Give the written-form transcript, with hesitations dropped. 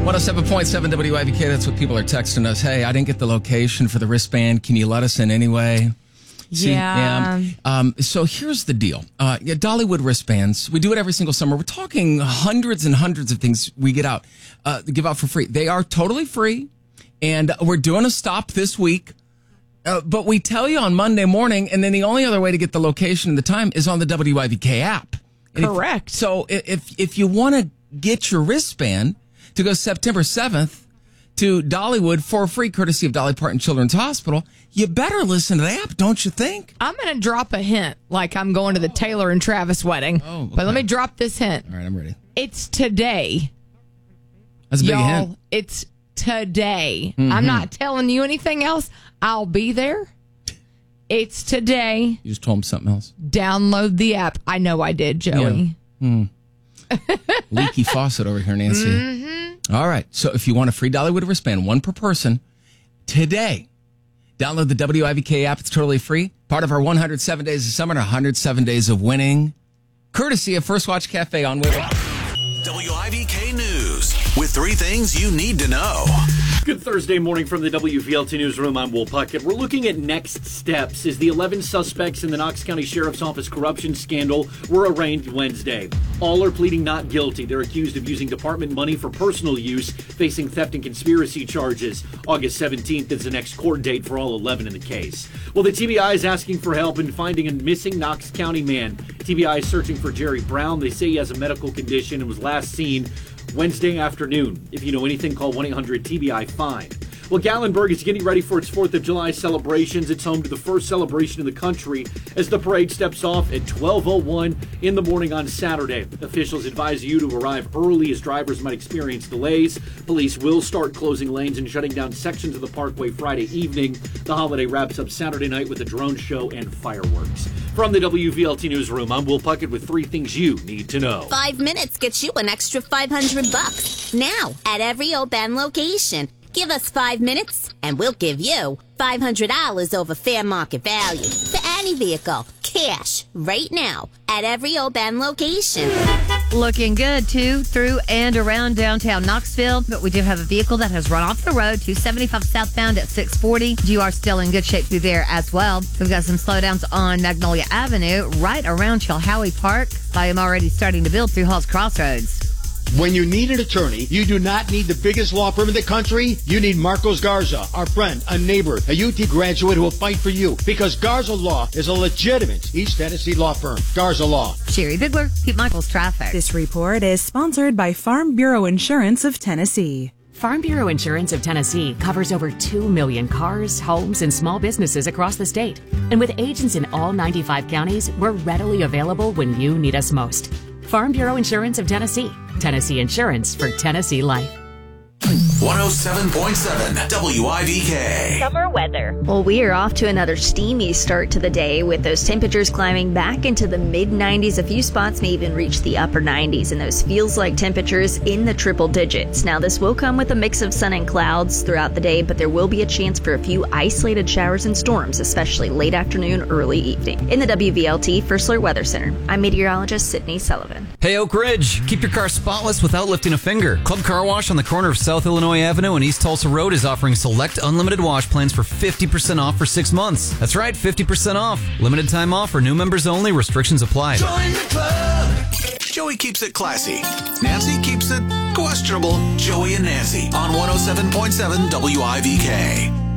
107.7 WIVK, that's what people are texting us. Hey, I didn't get the location for the wristband. Can you let us in anyway? So here's the deal. Dollywood wristbands, we do it every single summer. We're talking hundreds and hundreds of things we give out for free. They are totally free, and we're doing a stop this week. But we tell you on Monday morning, and then the only other way to get the location and the time is on the WIVK app. Correct. So if you want to get your wristband to go September 7th to Dollywood for free, courtesy of Dolly Parton Children's Hospital, you better listen to the app, don't you think? I'm going to drop a hint, like I'm going to the Taylor and Travis wedding. Oh, okay. But let me drop this hint. All right, I'm ready. It's today. That's a big Y'all, hint. it's today. Mm-hmm. I'm not telling you anything else. I'll be there. It's today. You just told him something else. Download the app. I know I did, Joey. Yeah. Leaky faucet over here, Nancy. Mm-hmm. All right. So if you want a free Dollywood wristband, one per person, today, download the WIVK app. It's totally free. Part of our 107 Days of Summer and 107 Days of Winning. Courtesy of First Watch Cafe on Whittle. WIVK News with 3 things you need to know. Good Thursday morning from the WVLT Newsroom. I'm Will Puckett. We're looking at next steps as the 11 suspects in the Knox County Sheriff's Office corruption scandal were arraigned Wednesday. All are pleading not guilty. They're accused of using department money for personal use, facing theft and conspiracy charges. August 17th is the next court date for all 11 in the case. Well, the TBI is asking for help in finding a missing Knox County man. TBI is searching for Jerry Brown. They say he has a medical condition and was last seen Wednesday afternoon. If you know anything, call 1-800-TBI-FIND. Well, Gatlinburg is getting ready for its 4th of July celebrations. It's home to the first celebration in the country as the parade steps off at 12:01 in the morning on Saturday. Officials advise you to arrive early as drivers might experience delays. Police will start closing lanes and shutting down sections of the parkway Friday evening. The holiday wraps up Saturday night with a drone show and fireworks. From the WVLT Newsroom, I'm Will Puckett with 3 things you need to know. 5 minutes gets you an extra $500 now at every Oban location. Give us 5 minutes, and we'll give you $500 over fair market value for any vehicle. Cash, right now, at every Oban location. Looking good, too, through and around downtown Knoxville. But we do have a vehicle that has run off the road, 275 southbound at 640. You are still in good shape through there as well. We've got some slowdowns on Magnolia Avenue, right around Chilhowie Park. I am already starting to build through Hall's Crossroads. When you need an attorney, you do not need the biggest law firm in the country. You need Marcos Garza, our friend, a neighbor, a UT graduate who will fight for you. Because Garza Law is a legitimate East Tennessee law firm. Garza Law. Sherry Bigler, Pete Michaels Traffic. This report is sponsored by Farm Bureau Insurance of Tennessee. Farm Bureau Insurance of Tennessee covers over 2 million cars, homes, and small businesses across the state. And with agents in all 95 counties, we're readily available when you need us most. Farm Bureau Insurance of Tennessee. Tennessee Insurance for Tennessee Life. 107.7 WIVK. Summer weather. Well, we are off to another steamy start to the day with those temperatures climbing back into the mid-90s. A few spots may even reach the upper 90s, and those feels like temperatures in the triple digits. Now, this will come with a mix of sun and clouds throughout the day, but there will be a chance for a few isolated showers and storms, especially late afternoon, early evening. In the WVLT First Alert Weather Center, I'm meteorologist Sydney Sullivan. Hey, Oak Ridge, keep your car spotless without lifting a finger. Club Car Wash on the corner of South Illinois Avenue and East Tulsa Road is offering select unlimited wash plans for 50% off for 6 months. That's right, 50% off. Limited time offer, new members only, restrictions apply. Join the club. Joey keeps it classy. Nancy keeps it questionable. Joey and Nancy on 107.7 WIVK.